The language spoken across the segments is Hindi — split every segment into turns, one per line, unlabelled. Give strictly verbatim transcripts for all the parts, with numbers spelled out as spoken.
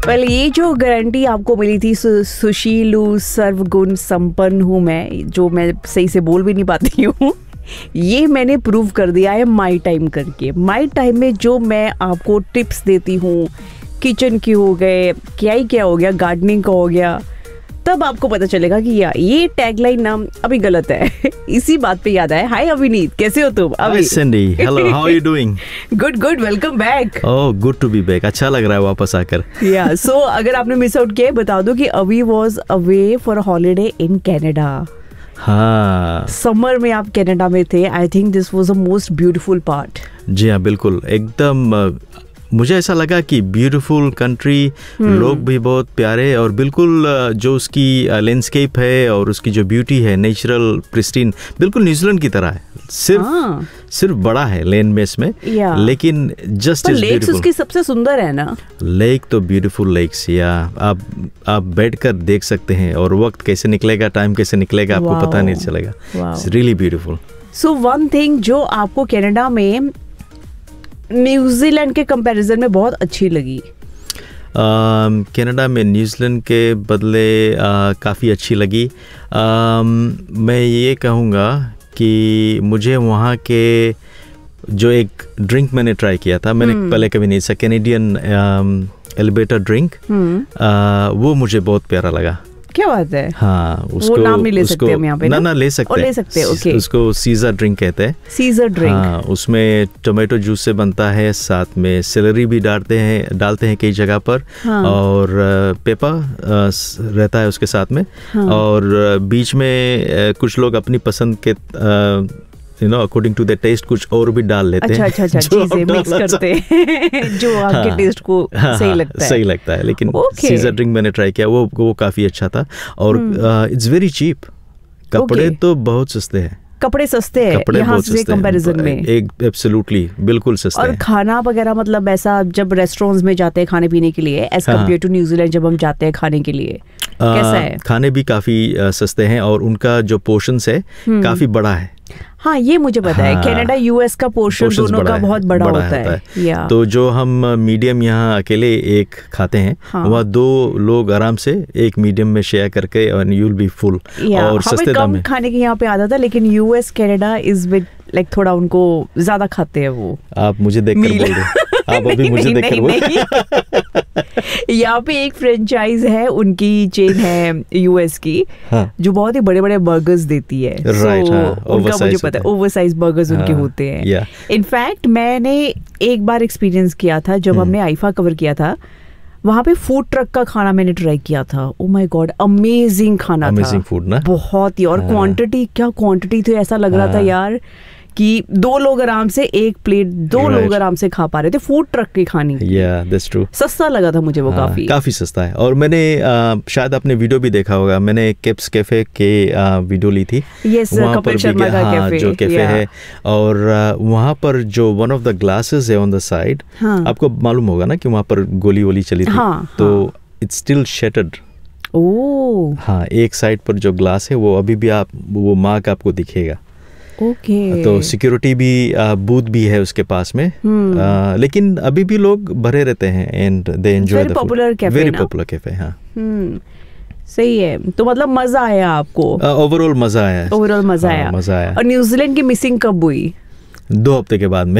वेल well, ये जो गारंटी आपको मिली थी सु, सुशीलु सर्वगुण संपन्न हूँ मैं, जो मैं सही से बोल भी नहीं पाती हूँ, ये मैंने प्रूव कर दिया है माई टाइम करके। माई टाइम में जो मैं आपको टिप्स देती हूँ, किचन की हो गए, क्या ही क्या हो गया, गार्डनिंग का हो गया, तब आपको पता चलेगा कि यार ये टैगलाइन ना अभी गलत है। इसी बात पे याद आया। हाय अभिनीत, कैसे हो तुम?
हाय Sandy, hello, how are you doing?
Good good, welcome back.
Oh, good to be back. अच्छा लग रहा है वापस आकर।
या सो अगर आपने मिस आउट किया बता दो कि अभी was away for holiday in Canada.
हाँ,
समर में आप कनाडा में थे। I think this was the most beautiful part.
जी हाँ, बिल्कुल एकदम। मुझे ऐसा लगा कि ब्यूटीफुल कंट्री, लोग भी बहुत प्यारे, और बिल्कुल जो उसकी लैंडस्केप है और उसकी जो ब्यूटी है, नेचुरल प्रिस्टीन, बिल्कुल न्यूजीलैंड की तरह है। सिर्फ हाँ। सिर्फ बड़ा है लैंड मेस में, लेकिन जस्ट इज ब्यूटीफुल।
उसकी सबसे सुंदर है ना
लेक, तो ब्यूटीफुल लेक्स। या आप आप बैठकर देख सकते हैं, और वक्त कैसे निकलेगा, टाइम कैसे निकलेगा, आपको पता नहीं चलेगा। It's really beautiful.
So one thing जो आपको कनाडा में न्यूजीलैंड के कंपैरिजन में बहुत अच्छी लगी?
कनाडा में न्यूजीलैंड के बदले काफ़ी अच्छी लगी। uh, मैं ये कहूँगा कि मुझे वहाँ के जो एक ड्रिंक मैंने ट्राई किया था, मैंने hmm. पहले कभी नहीं था, कैनेडियन एलिवेटर ड्रिंक, वो मुझे बहुत प्यारा लगा।
क्या बात है?
हाँ, उसको
वो नाम नहीं ले सकते हम यहाँ पे
ना? ना ले सकते
ले सकते हैं। ओके,
उसको सीजर ड्रिंक कहते हैं।
Scissor drink.
हाँ, उसमें टोमेटो जूस से बनता है, साथ में सेलरी भी डालते हैं डालते हैं कई जगह पर। हाँ। और पेपर रहता है उसके साथ में। हाँ। और बीच में कुछ लोग अपनी पसंद के you know according to the test कुछ और भी डाल लेते हैं।
अच्छा अच्छा, चीजें मिक्स करते हैं जो आपके हाँ, टेस्ट को हाँ, सही लगता है।
सही लगता है। लेकिन सीजर ड्रिंक मैंने ट्राई किया, वो वो काफी अच्छा था, और इट्स वेरी चीप। कपड़े तो बहुत सस्ते हैं।
कपड़े सस्ते हैं यहाँ से कंपैरिजन में।
एक एब्सोल्युटली बिल्कुल सस्ते
और
हैं।
खाना वगैरह मतलब ऐसा जब रेस्टोरेंट्स में जाते हैं खाने पीने के लिए, एज कम्पेयर टू न्यूजीलैंड जब हम जाते हैं खाने के लिए, कैसा है?
खाने भी काफी सस्ते हैं, और उनका जो पोर्शंस है काफी बड़ा है।
हाँ, ये मुझे पता हाँ, है। कनाडा यूएस का पोर्शन दोनों का बहुत बड़ा, बड़ा होता, होता है, है।
तो जो हम मीडियम यहाँ अकेले एक खाते हैं, हाँ। वहाँ दो लोग आराम से एक मीडियम में शेयर करके, और यू विल बी फुल, और सस्ते दाम में
खाने की यहाँ पे आदत है। लेकिन US Canada is with like थोड़ा उनको ज्यादा खाते हैं वो।
आप मुझे देखकर बोल रहे आप अभी मुझे देखकर बोल
यहाँ पे एक फ्रेंचाइज है, उनकी चेन है यूएस की, हाँ। जो बहुत ही बड़े बड़े बर्गर्स देती है।
राइट, हाँ,
उनका मुझे पता है, ओवरसाइज बर्गर्स उनके होते हैं। इनफैक्ट मैंने एक बार एक्सपीरियंस किया था जब हमने आईफा कवर किया था, वहाँ पे फूड ट्रक का खाना मैंने ट्राई किया था। ओ माय गॉड, अमेजिंग खाना था,
अमेजिंग फूड ना,
बहुत ही। और क्वांटिटी, क्या क्वांटिटी थी, ऐसा लग रहा था यार कि दो लोग आराम से एक प्लेट दो right. लोग आराम से खा पा रहे थे फूड ट्रक की खाने।
yeah, that's true.
सस्ता लगा था मुझे वो। हाँ, काफी
काफी सस्ता है। और मैंने आ, शायद आपने वीडियो भी देखा होगा, मैंने केप्स कैफे के आ, वीडियो ली थी।
yes, वहाँ पर भी का
हाँ,
कैफे,
जो कैफे yeah. है, और आ, वहाँ पर जो वन ऑफ द ग्लासेस है ऑन द साइड, आपको मालूम होगा ना कि वहाँ पर गोली वोली चली थी। हाँ, तो इट्स स्टिल शटर्ड।
ओह
हाँ, एक साइड पर जो ग्लास है वो अभी भी आप वो मार्क आपको दिखेगा।
Okay okay.
तो सिक्योरिटी भी बूथ भी है उसके पास में। hmm. आ, लेकिन अभी भी लोग भरे रहते हैं, and they enjoy the food. Very popular cafe. हाँ,
hmm. सही है। तो मतलब मजा आया आपको?
ओवरऑल uh, मजा आया।
ओवरऑल मजा आया
मजा आया।
और न्यूजीलैंड की मिसिंग कब हुई?
दो हफ्ते के बाद में।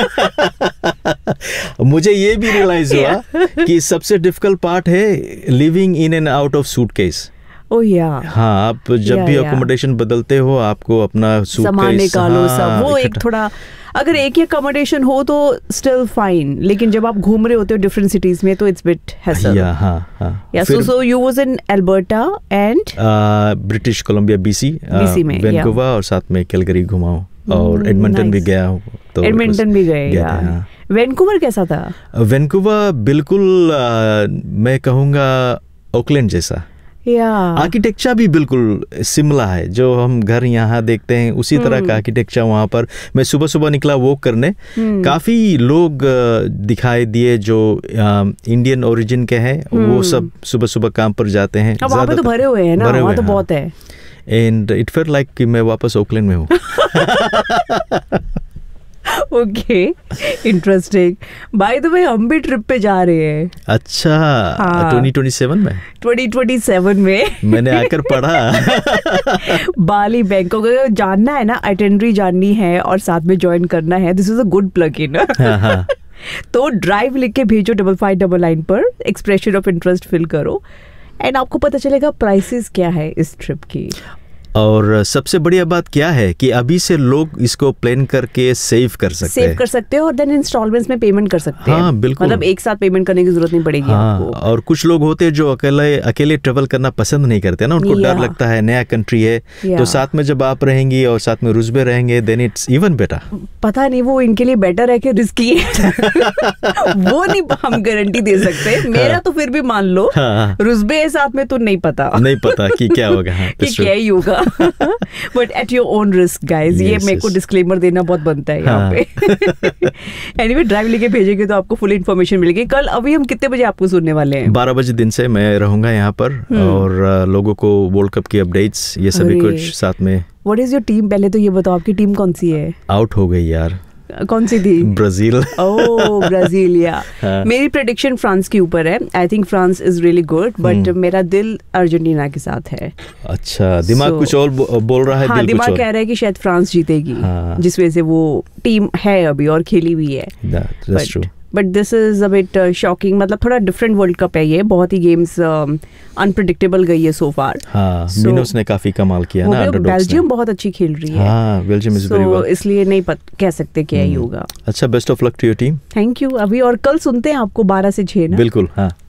मुझे ये भी रियलाइज हुआ कि सबसे डिफिकल्ट पार्ट है living in and out of suitcase.
Oh, yeah.
हाँ, आप जब yeah, भी अकोमोडेशन yeah. बदलते हो, आपको अपना
सामान निकालो, सब वो एक थोड़ा, अगर एक ही अकोमोडेशन हो तो स्टिल फाइन, लेकिन जब आप घूम रहे होते हो डिफरेंट सिटीज में तो इट्स बिट हैसल।
या हाँ हाँ।
या सो so you was in Alberta and
British Columbia, BC, BC में, वैंकूवर, और साथ में कैलगरी घुमा हूँ, और एडमंटन भी गया हूँ। तो
एडमंटन भी गए। वैंकूवर कैसा था?
वैंकूवर बिल्कुल मैं कहूँगा ऑकलैंड जैसा। Architecture yeah. भी बिल्कुल सिमिलर है, जो हम घर यहाँ देखते हैं उसी तरह hmm. का आर्किटेक्चर वहाँ पर। मैं सुबह सुबह निकला वॉक करने, hmm. काफ़ी लोग दिखाई दिए जो इंडियन ओरिजिन के हैं, hmm. वो सब सुबह सुबह काम पर जाते हैं।
वहाँ पे तो भरे हुए हैं ना, वहाँ तो हाँ. बहुत है।
एंड इट फेल्ट लाइक कि मैं वापस ऑकलैंड में हूँ।
Okay, interesting. By the way हम भी ट्रिप पे जा रहे हैं।
अच्छा,
हाँ,
ट्वेंटी ट्वेंटी सेवन में
ट्वेंटी ट्वेंटी सेवन में
मैंने आकर पढ़ा।
बाली, बैंकॉक जानना है ना, आइटिनरी जाननी है और साथ में ज्वाइन करना है, this is a good plug in. तो ड्राइव लिख के भेजो डबल फाइव डबल नाइन पर, एक्सप्रेशन ऑफ इंटरेस्ट फिल करो एंड आपको पता चलेगा प्राइसेस क्या है इस ट्रिप की।
और सबसे बढ़िया बात क्या है कि अभी से लोग इसको प्लान करके सेव कर सकते हैं,
सेव कर सकते हैं और देन इंस्टॉलमेंट्स में पेमेंट कर सकते हैं।
हाँ, बिल्कुल,
मतलब एक साथ पेमेंट करने की जरूरत नहीं पड़ेगी
हाँ,
आपको।
और कुछ लोग होते हैं जो अकेले अकेले ट्रेवल करना पसंद नहीं करते ना, उनको डर लगता है, नया कंट्री है, तो साथ में जब आप रहेंगी और साथ में रुस्बे रहेंगे देन इट्स इवन बेटर।
पता नहीं वो इनके लिए बेटर है कि रिस्की है वो नहीं हम गारंटी दे सकते। मेरा तो फिर भी मान लो, रुस्बे साथ में तो नहीं पता
नहीं पता कि क्या होगा,
कि क्या ही होगा। But at your own risk guys, ये मेरे को डिस्क्लेमर देना बहुत बनता है यहाँ पे। एनीवे, ड्राइव लेके भेजेंगे तो आपको फुल इन्फॉर्मेशन मिलेगी। कल अभी हम कितने बजे आपको सुनने वाले हैं?
बारह बजे दिन से मैं रहूंगा यहाँ पर और लोगों को वर्ल्ड कप की अपडेट्स ये सभी कुछ साथ में।
What is your team? पहले तो ये बताओ आपकी टीम कौन सी है?
आउट हो गई यार।
कौन सी थी?
ब्राजील।
ओह, ब्राजील। या मेरी प्रेडिक्शन फ्रांस के ऊपर है। I think France is really good, but मेरा दिल अर्जेंटीना के साथ है।
अच्छा, दिमाग so, कुछ और बोल रहा है।
हाँ,
दिल
दिमाग
कुछ
कह रहा है कि शायद फ्रांस जीतेगी,
हाँ,
जिस वजह से वो टीम है अभी और खेली भी है।
That, that's true.
But this is a bit shocking. मतलब थोड़ा डिफरेंट वर्ल्ड कप है ये, बहुत ही गेम्स अनप्रेडिक्टेबल गई है सो फार।
हाँ, so, मिनोस ने काफी कमाल किया ना, अंडरडॉग्स ने।
बेल्जियम बहुत अच्छी खेल रही है।
हाँ, बेल्जियम इज वेरी वेल,
इसलिए नहीं पत, कह सकते क्या ही होगा।
अच्छा, best of luck to your team.
Thank you. अभी और कल सुनते हैं आपको बारह से छह ना?
बिल्कुल, हाँ।